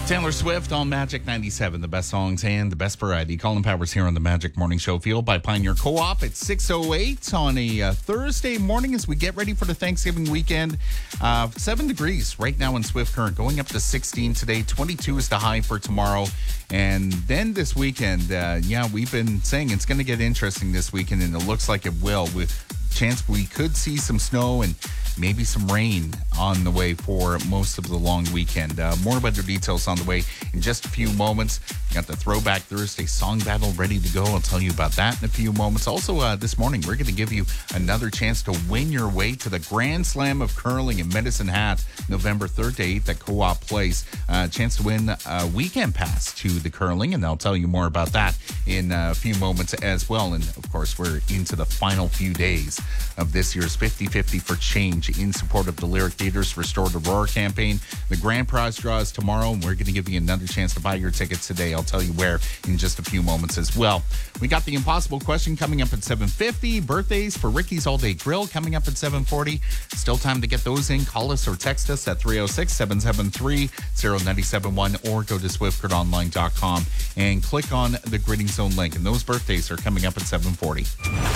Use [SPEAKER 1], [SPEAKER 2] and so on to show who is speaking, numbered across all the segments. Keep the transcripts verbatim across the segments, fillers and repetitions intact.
[SPEAKER 1] Taylor Swift on Magic ninety-seven, the best songs and the best variety. Colin Powers here on the Magic Morning Show, fueled by Pioneer Co-op at six oh eight on a uh, Thursday morning as we get ready for the Thanksgiving weekend. Uh, seven degrees right now in Swift Current, going up to sixteen today. twenty-two is the high for tomorrow. And then this weekend, uh, yeah, we've been saying it's going to get interesting this weekend, and it looks like it will, with chance we could see some snow and maybe some rain on the way for most of the long weekend. Uh, more weather details on the way in just a few moments. Got the Throwback Thursday song battle ready to go. I'll tell you about that in a few moments. Also, uh, this morning, we're going to give you another chance to win your way to the Grand Slam of Curling in Medicine Hat, November third to eighth at Co-op Place. A uh, chance to win a weekend pass to the curling, and I'll tell you more about that in a few moments as well. And, of course, we're into the final few days of this year's fifty fifty for Change in support of the Lyric Theater's Restore to Roar campaign. The grand prize draw is tomorrow, and we're going to give you another chance to buy your tickets today. I'll tell you where in just a few moments as well. We got the impossible question coming up at seven fifty. Birthdays for Ricky's All Day Grill coming up at seven forty. Still time to get those in. Call us or text us at three oh six, seven seven three, oh nine seven one or go to swift grid online dot com and click on the Gridding Zone link. And those birthdays are coming up at seven forty.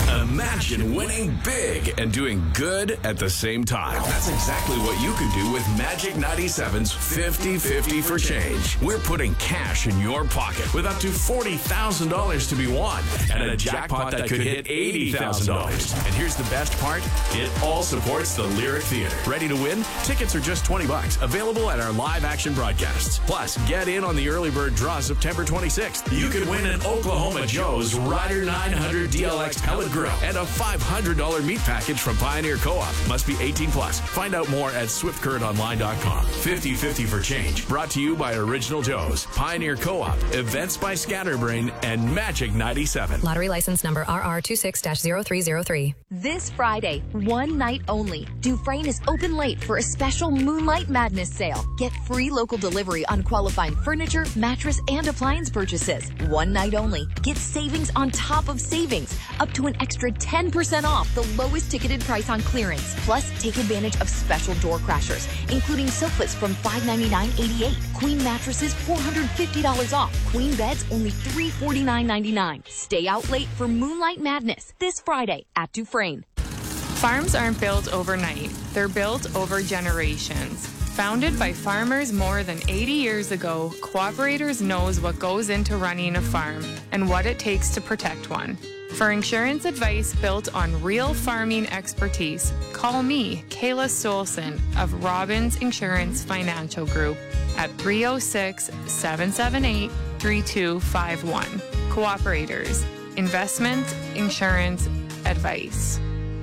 [SPEAKER 2] Imagine winning big and doing good at the same time. That's exactly what you can do with Magic ninety-seven's fifty fifty for Change. We're putting cash in your pocket with up to forty thousand dollars to be won and a jackpot that could hit eighty thousand dollars. And here's the best part, it all supports the Lyric Theater. Ready to win? Tickets are just twenty bucks, available at our live action broadcasts. Plus, get in on the early bird draw September twenty-sixth. You could win an Oklahoma Joe's Rider nine hundred D L X pellet grill and a five hundred dollars meat package from Pioneer Co-op. Must be eighteen plus. Find out more at swift current online dot com. fifty fifty for Change. Brought to you by Original Joe's, Pioneer Co-op, Events by Scatterbrain, and Magic ninety-seven.
[SPEAKER 3] Lottery license number R R two six zero three zero three.
[SPEAKER 4] This Friday, one night only, Dufresne is open late for a special Moonlight Madness sale. Get free local delivery on qualifying furniture, mattress, and appliance purchases. One night only. Get savings on top of savings, up to an extra ten percent off the lowest ticketed price on clearance. Plus, take advantage of special door crashers, including sofas from five ninety-nine eighty-eight, queen mattresses four hundred fifty dollars off, queen beds only three forty-nine ninety-nine. Stay out late for Moonlight Madness this Friday at Dufresne.
[SPEAKER 5] Farms aren't built overnight. They're built over generations. Founded by farmers more than eighty years ago, Cooperators knows what goes into running a farm and what it takes to protect one. For insurance advice built on real farming expertise, call me, Kayla Stolson of Robbins Insurance Financial Group at three oh six, seven seven eight, three two five one. Cooperators, investment insurance advice.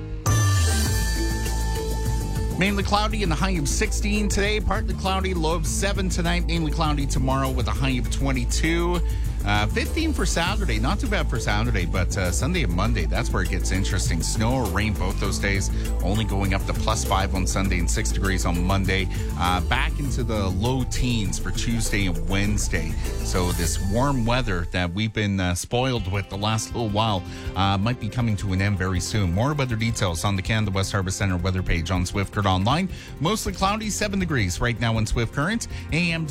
[SPEAKER 1] Mainly cloudy and a high of sixteen today. Partly cloudy, low of seven tonight. Mainly cloudy tomorrow with a high of twenty-two. Uh, fifteen for Saturday. Not too bad for Saturday, but uh, Sunday and Monday, that's where it gets interesting. Snow or rain both those days. Only going up to plus five on Sunday and six degrees on Monday. Uh, back into the low teens for Tuesday and Wednesday. So this warm weather that we've been uh, spoiled with the last little while uh, might be coming to an end very soon. More weather details on the Canada West Harbour Centre weather page on Swift Current Online. Mostly cloudy, seven degrees right now in Swift Current. A M